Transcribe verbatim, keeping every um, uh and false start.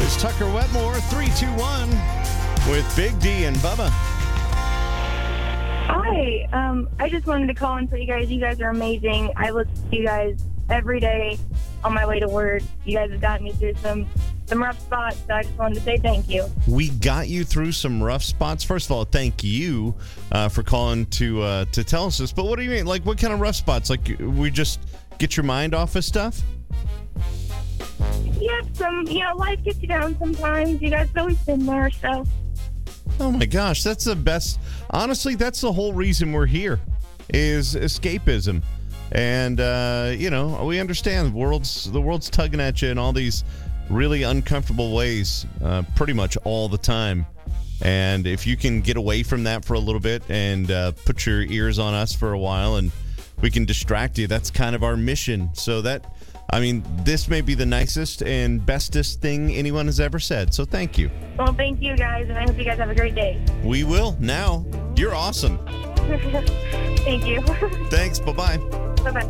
It's Tucker Wetmore, three two one, with Big D and Bubba. Hi. Um, I just wanted to call and tell you guys, you guys are amazing. I listen to you guys every day on my way to work. You guys have gotten me through some, some rough spots, so I just wanted to say thank you. We got you through some rough spots. First of all, thank you uh, for calling to uh, to tell us this. But what do you mean? Like, what kind of rough spots? Like, we just get your mind off of stuff? Yeah, some, you know, life gets you down sometimes. You guys have always been there, so. Oh, my gosh. That's the best. Honestly, that's the whole reason we're here, is escapism. And, uh, you know, we understand the world's, the world's tugging at you in all these really uncomfortable ways uh, pretty much all the time. And if you can get away from that for a little bit and uh, put your ears on us for a while and we can distract you, that's kind of our mission. So that, I mean, this may be the nicest and bestest thing anyone has ever said. So thank you. Well, thank you guys, and I hope you guys have a great day. We will now. You're awesome. Thank you. Thanks. Bye-bye. Bye-bye.